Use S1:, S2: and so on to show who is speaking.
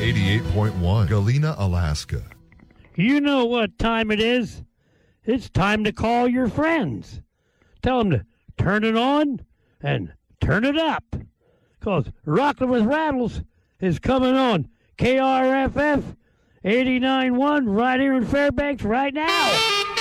S1: 88.1, Galena, Alaska.
S2: You know what time it is. It's time to call your friends. Tell them to turn it on and turn it up. Because Rockin' with Rattles is coming on KRFF 89.1 right here in Fairbanks right now.